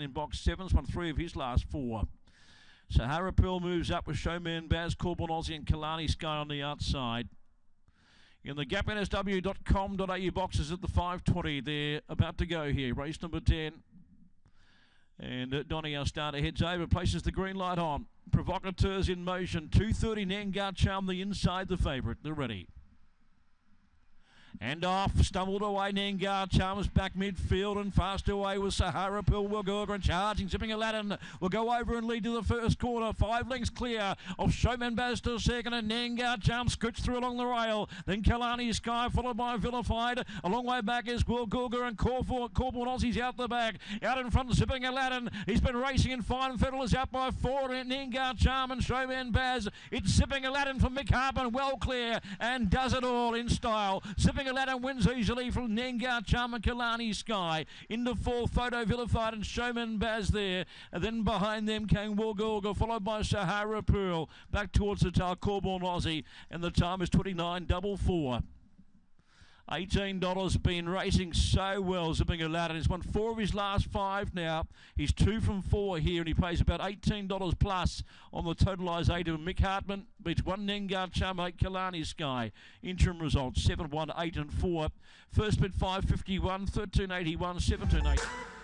in box 7's won 3 of his last 4. Sahara Pearl moves up with Showman Baz, Corbin Aussie and Kalani Sky on the outside. In the gapnsw.com.au boxes at the 5:20, they're about to go here. Race number 10. And Donnie, our starter, heads over, places the green light on. Provocateurs in motion. 2:30 Nangar Charm, the inside, the favourite. They're ready. And off, stumbled away, Nangar Charms back midfield and fast away with Sahara Pearl. Will go over and charging, Zipping Aladdin will go over and lead to the first quarter. 5 lengths clear of Showman Baz to second and Nangar Charms scoots through along the rail. Then Kalani Sky followed by Vilified. A long way back is Will Gulga and Corbin Aussie's out the back. Out in front, Zipping Aladdin. He's been racing in fine. Federal is out by 4 and Nangar Charm and Showman Baz. It's Zipping Aladdin from Mick Harpen, well clear and does it all in style. Zipping Aladdin wins easily from Nangar Charm and Kalani Sky. Into 4th, Photo Vilified and Showman Baz there. And then behind them came Woolgoolga, followed by Sahara Pearl. Back towards the tail, Corbin Aussie. And the time is 29.44. $18, been racing so well, Zipping Aladdin. He's won 4 of his last 5 now. He's 2 from 4 here, and he pays about $18 plus on the totalised 8 of Mick Hartman. Beats 1 Nangar Charm, 8 Kalani Sky. Interim results 7, 1, 8 and 4. First bid 551, 1381, 728.